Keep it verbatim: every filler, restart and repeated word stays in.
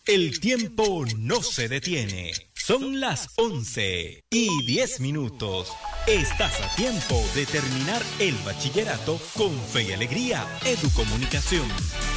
El tiempo no se detiene. Son las once y diez minutos. Estás a tiempo de terminar el bachillerato con fe y alegría. Educomunicación.